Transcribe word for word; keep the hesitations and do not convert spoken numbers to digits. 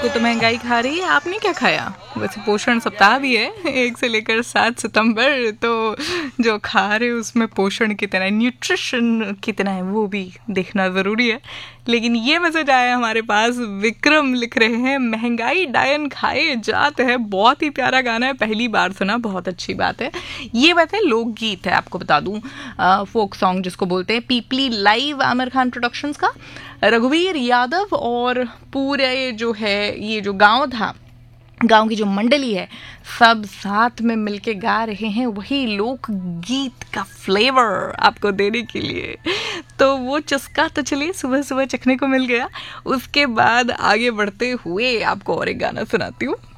को तो महंगाई खा रही है, आपने क्या खाया? वैसे पोषण सप्ताह भी है एक से लेकर सात सितंबर, तो जो खा रहे उसमें पोषण कितना है, न्यूट्रिशन कितना है, वो भी देखना ज़रूरी है। लेकिन ये मैसेज आया हमारे पास, विक्रम लिख रहे हैं, महंगाई डायन खाए जात है। बहुत ही प्यारा गाना है, पहली बार सुना, बहुत अच्छी बात है। ये वैसे लोकगीत है, आपको बता दूं, फोक सॉन्ग जिसको बोलते हैं, पीपली लाइव आमिर खान प्रोडक्शंस का। रघुवीर यादव और पूरे जो है ये जो गांव था, गांव की जो मंडली है, सब साथ में मिलके गा रहे हैं वही लोक गीत का फ्लेवर आपको देने के लिए। तो वो चस्का तो चलिए सुबह सुबह चखने को मिल गया। उसके बाद आगे बढ़ते हुए आपको और एक गाना सुनाती हूँ।